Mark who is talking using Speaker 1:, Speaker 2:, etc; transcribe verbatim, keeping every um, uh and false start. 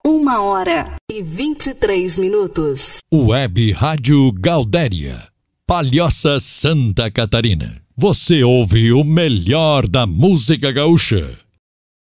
Speaker 1: Uma hora e vinte e três minutos.
Speaker 2: Web Rádio Gaudéria, Palhoça, Santa Catarina. Você ouve o melhor da música gaúcha